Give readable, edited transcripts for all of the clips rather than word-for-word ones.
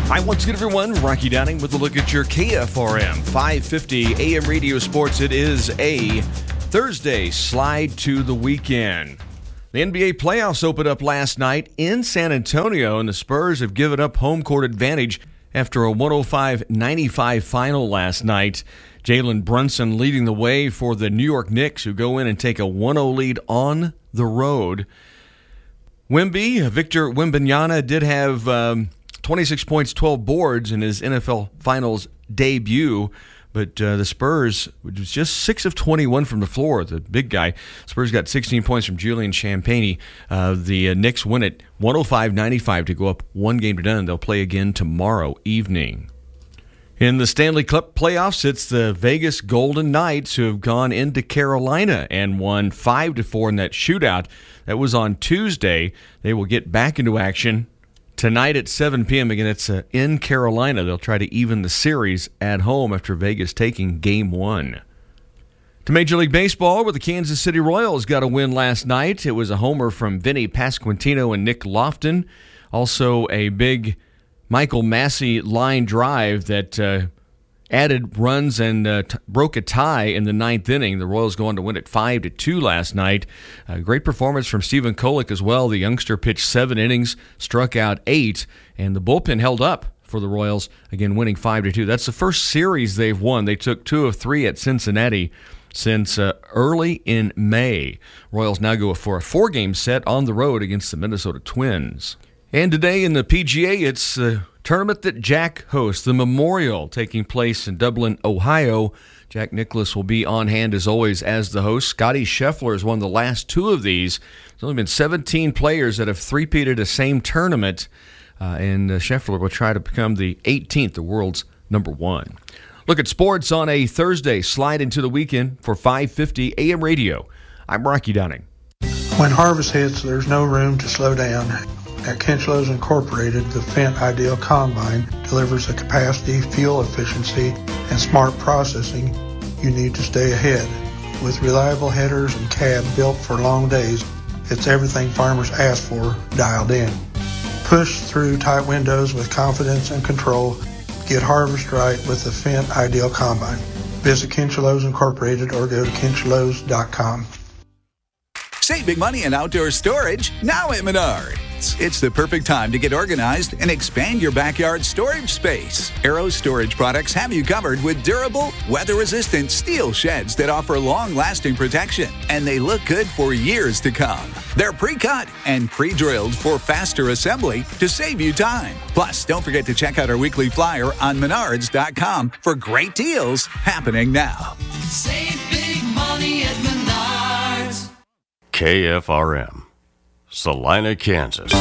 Hi, once again, everyone. Rocky Downing with a look at your KFRM 550 AM Radio Sports. It is a Thursday slide to the weekend. The NBA playoffs opened up last night in San Antonio, and the Spurs have given up home court advantage after a 105-95 final last night. Jalen Brunson leading the way for the New York Knicks, who go in and take a 1-0 lead on the road. Victor Wembanyama did have 26 points, 12 boards in his NFL Finals debut, but the Spurs, which was just 6 of 21 from the floor, the big guy. Spurs got 16 points from Julian Champagnie. The Knicks win it 105-95 to go up 1 game to none. They'll play again tomorrow evening. In the Stanley Cup playoffs, it's the Vegas Golden Knights who have gone into Carolina and won 5-4 in that shootout. That was on Tuesday. They will get back into action tonight at 7 p.m. Again, it's in Carolina. They'll try to even the series at home after Vegas taking Game 1. To Major League Baseball, where the Kansas City Royals got a win last night. It was a homer from Vinny Pasquantino and Nick Lofton. Also a big Michael Massey line drive that added runs and broke a tie in the 9th inning. The Royals go on to win it 5-2 last night. Great performance from Stephen Kolek as well. The youngster pitched 7 innings, struck out 8, and the bullpen held up for the Royals, again winning 5-2. That's the first series they've won. They took 2 of 3 at Cincinnati since early in May. Royals now go for a 4-game set on the road against the Minnesota Twins. And today in the PGA, it's the tournament that Jack hosts, the Memorial, taking place in Dublin, Ohio. Jack Nicklaus will be on hand, as always, as the host. Scotty Scheffler has won the last 2 of these. There's only been 17 players that have three-peated the same tournament, and Scheffler will try to become the 18th, the world's number 1. Look at sports on a Thursday. Slide into the weekend for 550 AM Radio. I'm Rocky Downing. When harvest hits, there's no room to slow down. At Kinchlows Incorporated, the Fendt Ideal Combine delivers the capacity, fuel efficiency, and smart processing you need to stay ahead. With reliable headers and cab built for long days, it's everything farmers ask for dialed in. Push through tight windows with confidence and control. Get harvest right with the Fendt Ideal Combine. Visit Kinchlows Incorporated or go to kinchlows.com. Save big money in outdoor storage now at Menards. It's the perfect time to get organized and expand your backyard storage space. Arrow Storage Products have you covered with durable, weather-resistant steel sheds that offer long-lasting protection, and they look good for years to come. They're pre-cut and pre-drilled for faster assembly to save you time. Plus, don't forget to check out our weekly flyer on Menards.com for great deals happening now. Save big money at Menards. KFRM, Salina, Kansas.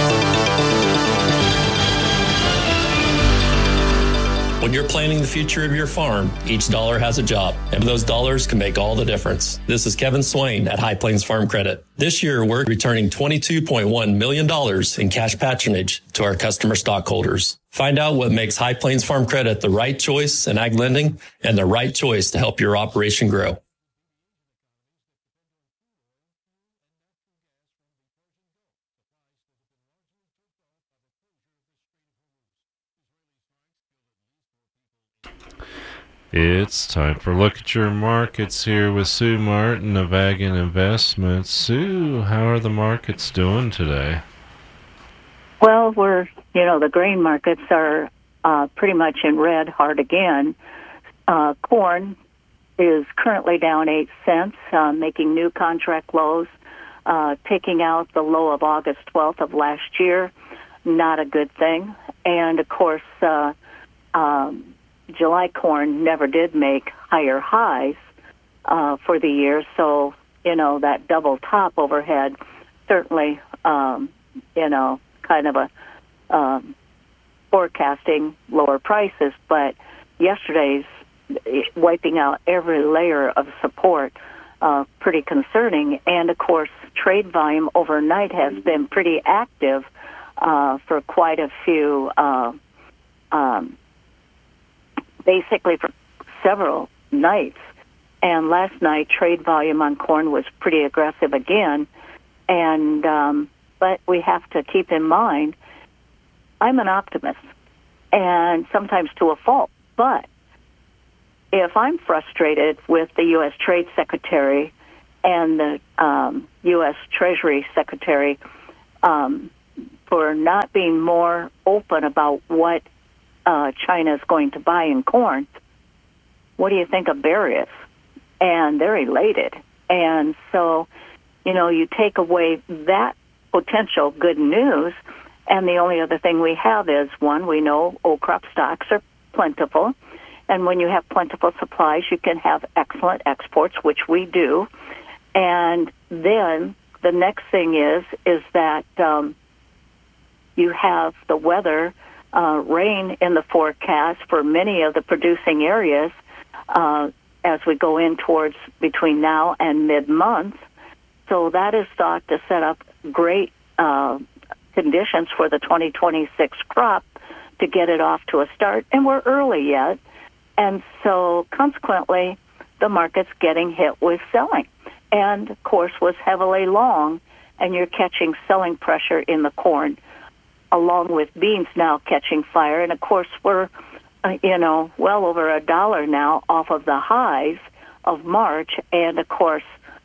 When you're planning the future of your farm, each dollar has a job, and those dollars can make all the difference. This is Kevin Swain at High Plains Farm Credit. This year, we're returning $22.1 million in cash patronage to our customer stockholders. Find out what makes High Plains Farm Credit the right choice in ag lending and the right choice to help your operation grow. It's time for Look at Your Markets here with Sue Martin of Ag and Investments. Sue, how are the markets doing today? Well, the grain markets are pretty much in red hard again. Corn is currently down 8 cents, making new contract lows, taking out the low of August 12th of last year. Not a good thing. And, of course, July corn never did make higher highs for the year, so, that double top overhead certainly, kind of a forecasting lower prices, but yesterday's wiping out every layer of support, pretty concerning. And, of course, trade volume overnight has been pretty active for quite a few basically for several nights. And last night, trade volume on corn was pretty aggressive again. And but we have to keep in mind, I'm an optimist. and sometimes to a fault. But if I'm frustrated with the U.S. Trade Secretary and the U.S. Treasury Secretary for not being more open about what China is going to buy in corn, what do you think of Bear is? And they're elated. And so, you take away that potential good news, and the only other thing we have is, one, we know old crop stocks are plentiful, and when you have plentiful supplies, you can have excellent exports, which we do. And then the next thing is that you have the weather, rain in the forecast for many of the producing areas as we go in towards between now and mid-month. So that is thought to set up great conditions for the 2026 crop to get it off to a start. And we're early yet. And so consequently, the market's getting hit with selling. And, of course, was heavily long, and you're catching selling pressure in the corn, along with beans now catching fire. And, of course, we're, well over $1 now off of the highs of March, and, of course,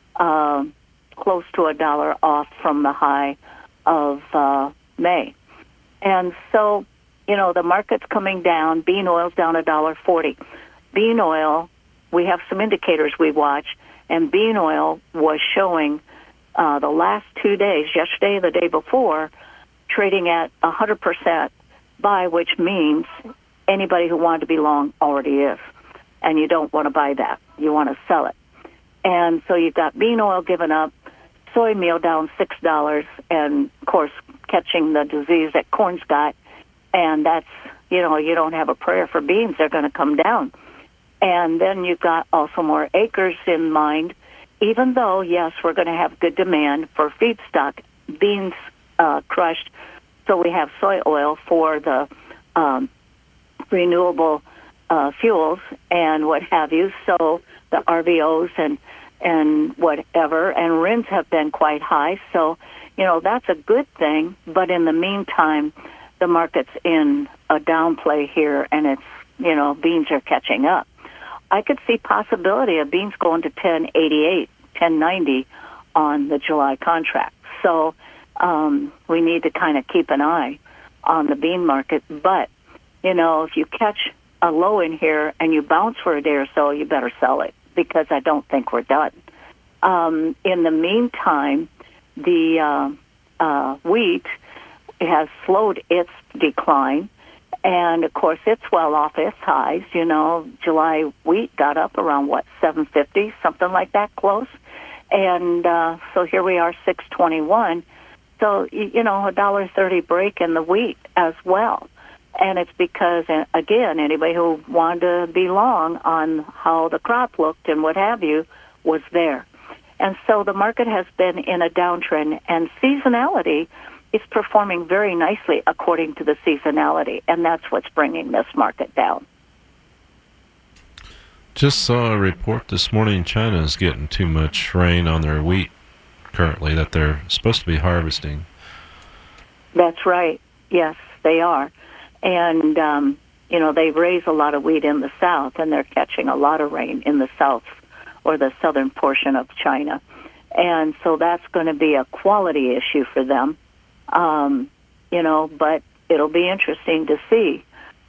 close to $1 off from the high of May. And so, the market's coming down. Bean oil's down $1.40. Bean oil, we have some indicators we watch, and bean oil was showing the last 2 days, yesterday and the day before, trading at 100% buy, which means anybody who wanted to be long already is. And you don't want to buy that. You want to sell it. And so you've got bean oil given up, soy meal down $6, and, of course, catching the disease that corn's got. And that's, you don't have a prayer for beans. They're going to come down. And then you've got also more acres in mind, even though, yes, we're going to have good demand for feedstock, beans crushed, so we have soy oil for the renewable fuels and what have you, so the RVOs and whatever, and RINs have been quite high, so, that's a good thing, but in the meantime, the market's in a downplay here, and it's, beans are catching up. I could see possibility of beans going to 10.88, 10.90 on the July contract. So we need to kind of keep an eye on the bean market. But, if you catch a low in here and you bounce for a day or so, you better sell it because I don't think we're done. In the meantime, the wheat has slowed its decline. And, of course, it's well off its highs. July wheat got up around, $7.50, something like that, close. And so here we are, $6.21. So, $1.30 break in the wheat as well. And it's because, again, anybody who wanted to be long on how the crop looked and what have you was there. And so the market has been in a downtrend, and seasonality is performing very nicely according to the seasonality, and that's what's bringing this market down. Just saw a report this morning China is getting too much rain on their wheat currently that they're supposed to be harvesting. That's right. Yes, they are. And, they raise a lot of wheat in the south, and they're catching a lot of rain in the south or the southern portion of China. And so that's going to be a quality issue for them. But it'll be interesting to see.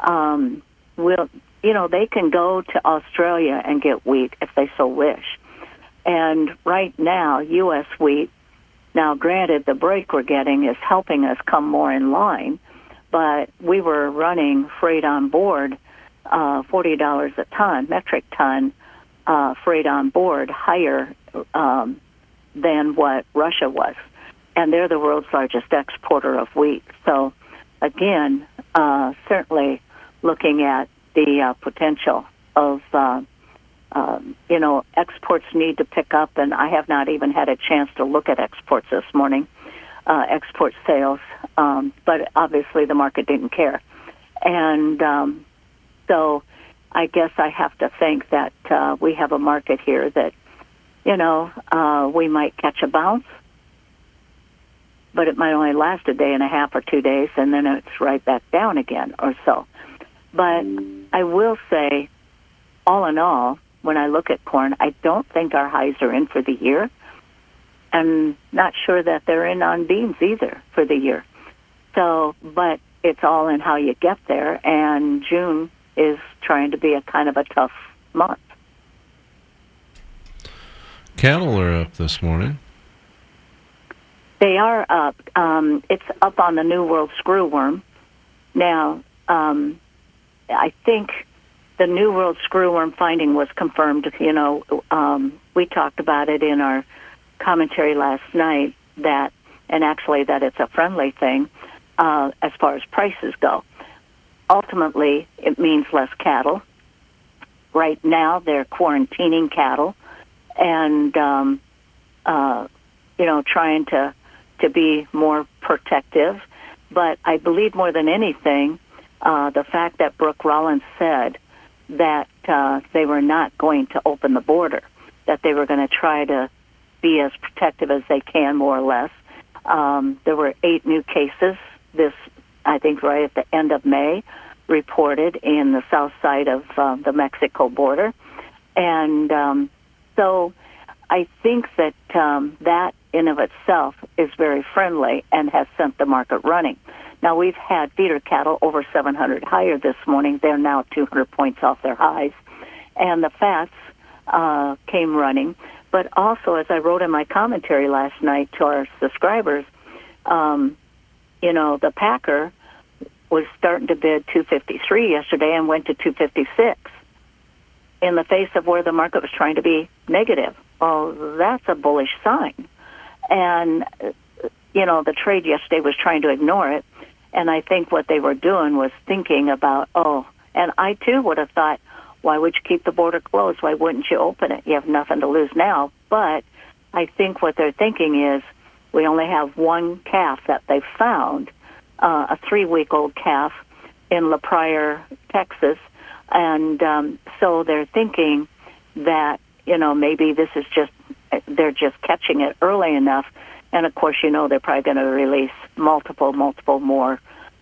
They can go to Australia and get wheat if they so wish. And right now, U.S. wheat, now granted the break we're getting is helping us come more in line, but we were running freight on board, $40 a ton, metric ton, freight on board, higher than what Russia was. And they're the world's largest exporter of wheat. So, again, certainly looking at the potential of, exports need to pick up, and I have not even had a chance to look at exports this morning, export sales, but obviously the market didn't care. And so I guess I have to think that we have a market here that, we might catch a bounce, but it might only last a day and a half or 2 days, and then it's right back down again or so. But I will say, all in all, when I look at corn, I don't think our highs are in for the year. I'm not sure that they're in on beans either for the year. So, but it's all in how you get there, and June is trying to be a kind of a tough month. Cattle are up this morning. They are up. It's up on the New World screwworm. Now, I think the New World screwworm finding was confirmed. You know, we talked about it in our commentary last night, that, and actually that it's a friendly thing as far as prices go. Ultimately, it means less cattle. Right now, they're quarantining cattle and, you know, trying to be more protective. But I believe more than anything, the fact that Brooke Rollins said that they were not going to open the border, that they were going to try to be as protective as they can, more or less. There were 8 new cases this, I think, right at the end of May, reported in the south side of the Mexico border. And so I think that that in of itself is very friendly and has sent the market running. Now, we've had feeder cattle over 700 higher this morning. They're now 200 points off their highs. And the fats came running. But also, as I wrote in my commentary last night to our subscribers, you know, the Packer was starting to bid 253 yesterday and went to 256 in the face of where the market was trying to be negative. Well, that's a bullish sign. And, you know, the trade yesterday was trying to ignore it. And I think what they were doing was thinking about, and I too would have thought, why would you keep the border closed? Why wouldn't you open it? You have nothing to lose now. But I think what they're thinking is, we only have one calf that they found, a 3-week-old calf in La Pryor, Texas. And so they're thinking that, you know, maybe this is just, they're just catching it early enough. And, of course, you know, they're probably going to release multiple more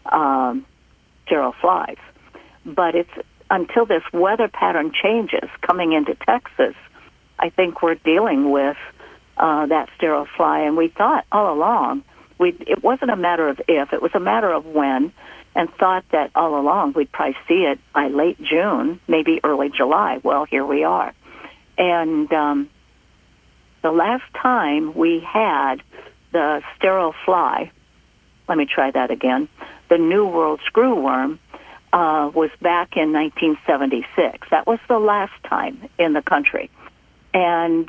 sterile flies. But it's until this weather pattern changes coming into Texas, I think we're dealing with that sterile fly. And we thought all along, it wasn't a matter of if, it was a matter of when, and thought that all along we'd probably see it by late June, maybe early July. Well, here we are. And the last time we had the sterile fly, let me try that again, the New World screwworm, was back in 1976. That was the last time in the country. And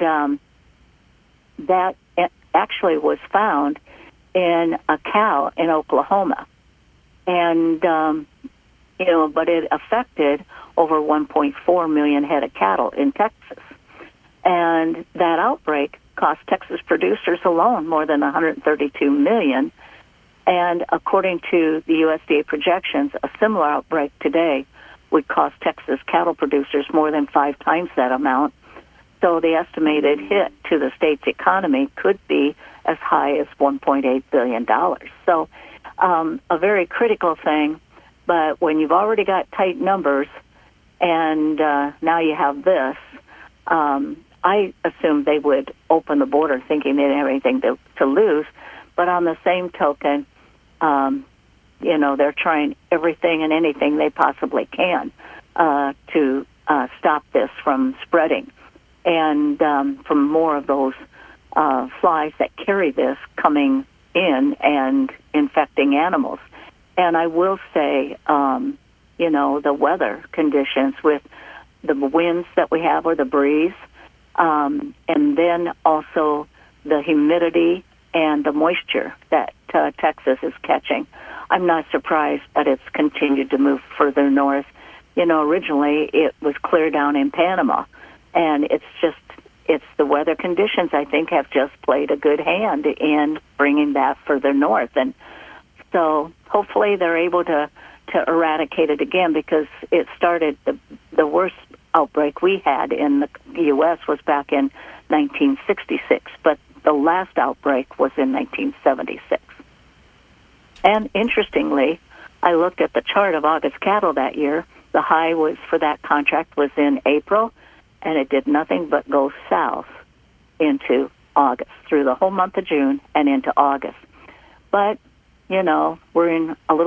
that actually was found in a cow in Oklahoma. And, you know, but it affected over 1.4 million head of cattle in Texas. And that outbreak cost Texas producers alone more than $132 million. And according to the USDA projections, a similar outbreak today would cost Texas cattle producers more than 5 times that amount. So the estimated hit to the state's economy could be as high as $1.8 billion. So a very critical thing. But when you've already got tight numbers and now you have this, I assumed they would open the border thinking they didn't have anything to lose. But on the same token, you know, they're trying everything and anything they possibly can to stop this from spreading. And from more of those flies that carry this coming in and infecting animals. And I will say, you know, the weather conditions with the winds that we have or the breeze, and then also the humidity and the moisture that Texas is catching. I'm not surprised that it's continued to move further north. You know, originally it was clear down in Panama, and it's the weather conditions, I think, have just played a good hand in bringing that further north. And so hopefully they're able to eradicate it again, because it started, the worst outbreak we had in the U.S. was back in 1966, but the last outbreak was in 1976. And interestingly, I looked at the chart of August cattle that year. The high was for that contract was in April, and it did nothing but go south into August, through the whole month of June and into August. But, we're in a little